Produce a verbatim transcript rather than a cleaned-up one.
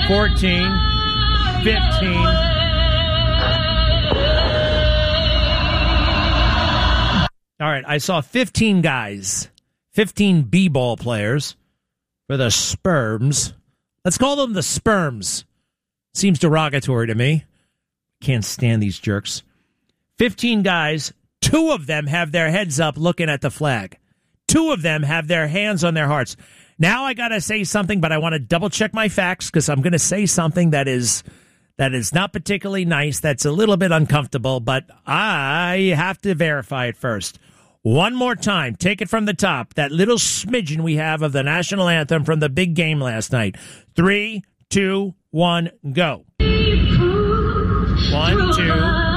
fourteen, fifteen. All right, I saw fifteen guys, fifteen b-ball players for the Sperms. Let's call them the Sperms. Seems derogatory to me. Can't stand these jerks. fifteen guys, two of them have their heads up looking at the flag. Two of them have their hands on their hearts. Now I got to say something, but I want to double-check my facts because I'm going to say something that is that is not particularly nice, that's a little bit uncomfortable, but I have to verify it first. One more time, take it from the top, that little smidgen we have of the national anthem from the big game last night. Three, two, one, go. One, two...